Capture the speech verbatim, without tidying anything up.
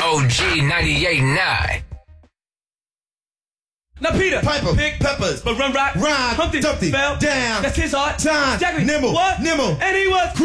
O G ninety-eight point nine. Now Peter, Piper, pick peppers, but run rock, rhyme, Humpty, Dumpty, fell down, That's his heart. time, Jackie, nimble, what? nimble, And he was.